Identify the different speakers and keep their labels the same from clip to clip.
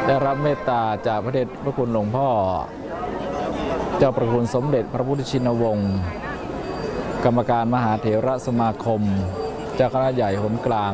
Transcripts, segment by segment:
Speaker 1: ได้รับเมตตาจากพระเดชพระคุณหลวงพ่อเจ้าประคุณสมเด็จพระพุทธชินวงศ์กรรมการมหาเถรสมาคมเจ้าคณะใหญ่หนกลาง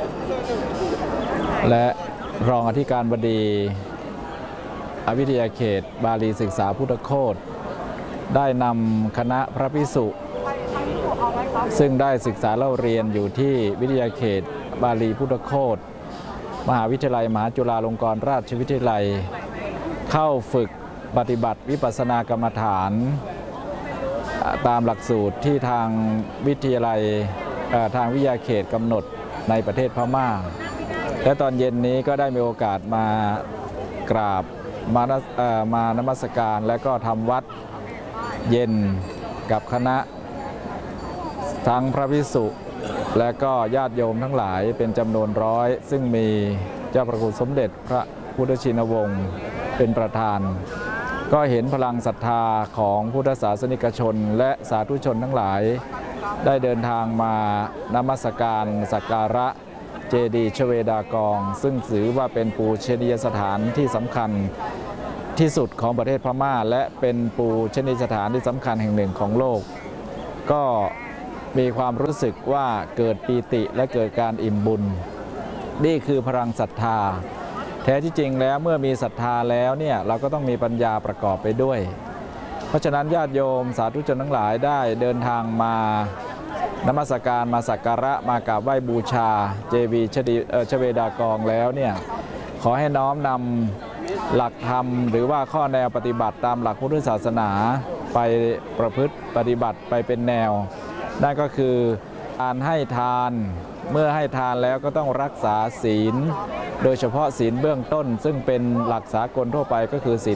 Speaker 1: และรองอธิการบดีวิทยาเขตบาลีศึกษาพุทธโคตได้นำคณะพระภิกษุซึ่งได้ศึกษาเล่าเรียนอยู่ที่วิทยาเขตบาลีพุทธโคตมหาวิทยาลัยมหาจุฬาลงกรณราชวิทยาลัยเข้าฝึกปฏิบัติวิปัสสนากรรมฐานตามหลักสูตรที่ทางวิทยาลัยทางวิทยาเขตกำหนดในประเทศพม่าและตอนเย็นนี้ก็ได้มีโอกาสมากราบมานมัสการและก็ทำวัดเย็นกับคณะทั้งพระภิกษุและก็ญาติโยมทั้งหลายเป็นจำนวนร้อยซึ่งมีเจ้าประคุณสมเด็จพระพุทธชินวงศ์เป็นประธานก็เห็นพลังศรัทธาของพุทธศาสนิกชนและสาธุชนทั้งหลายได้เดินทางมานมัสการสักการะเจดีย์ชเวดากองซึ่งถือว่าเป็นปูชนียสถานที่สำคัญที่สุดของประเทศพม่าและเป็นปูชนียสถานที่สำคัญแห่งหนึ่งของโลกก็มีความรู้สึกว่าเกิดปีติและเกิดการอิ่มบุญนี่คือพลังศรัทธาแท้ที่จริงแล้วเมื่อมีศรัทธาแล้วเนี่ยเราก็ต้องมีปัญญาประกอบไปด้วยเพราะฉะนั้นญาติโยมสาธุชนทั้งหลายได้เดินทางมานมัสการมาสักการะมากราบไหว้บูชาเจดีย์ชเวดากองแล้วเนี่ยขอให้น้อมนำหลักธรรมหรือว่าข้อแนวปฏิบัติตามหลักพุทธศาสนาไปประพฤติปฏิบัติไปเป็นแนวนั่นก็คือการให้ทานเมื่อให้ทานแล้วก็ต้องรักษาศีลโดยเฉพาะศีลเบื้องต้นซึ่งเป็นหลักสากลทั่วไปก็คือศีล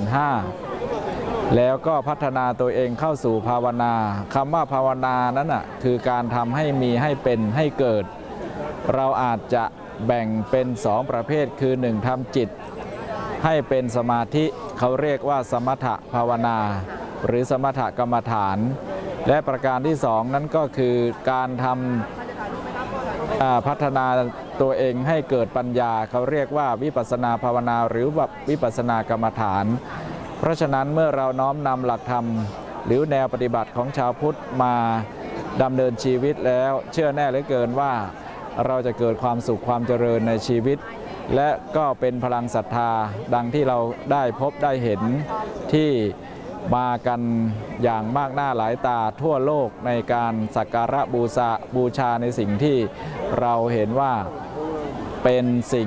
Speaker 1: 5แล้วก็พัฒนาตัวเองเข้าสู่ภาวนาคำว่าภาวนานั้นคือการทำให้มีให้เป็นให้เกิดเราอาจจะแบ่งเป็น2ประเภทคือ1ทำจิตให้เป็นสมาธิเขาเรียกว่าสมถภาวนาหรือสมถกรรมฐานและประการที่2นั้นก็คือการทำพัฒนาตัวเองให้เกิดปัญญาเขาเรียกว่าวิปัสสนาภาวนาหรือวิปัสสนากรรมฐานเพราะฉะนั้นเมื่อเราน้อมนำหลักธรรมหรือแนวปฏิบัติของชาวพุทธมาดำเนินชีวิตแล้วเชื่อแน่เหลือเกินว่าเราจะเกิดความสุขความเจริญในชีวิตและก็เป็นพลังศรัทธาดังที่เราได้พบได้เห็นที่มากันอย่างมากหน้าหลายตาทั่วโลกในการสักการะบูชาในสิ่งที่เราเห็นว่าเป็นสิ่ง